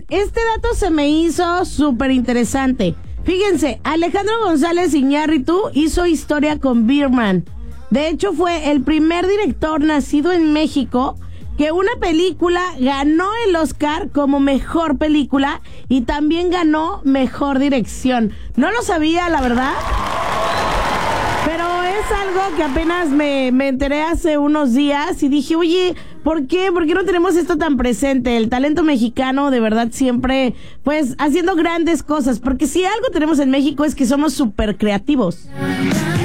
este dato se me hizo súper interesante. Fíjense, Alejandro González Iñárritu hizo historia con Birdman. De hecho, fue el primer director nacido en México que una película ganó el Oscar como mejor película y también ganó mejor dirección. No lo sabía, la verdad, pero es algo que apenas me enteré hace unos días y dije, oye, ¿por qué? ¿Por qué no tenemos esto tan presente? El talento mexicano de verdad siempre, pues, haciendo grandes cosas, porque si algo tenemos en México es que somos súper creativos.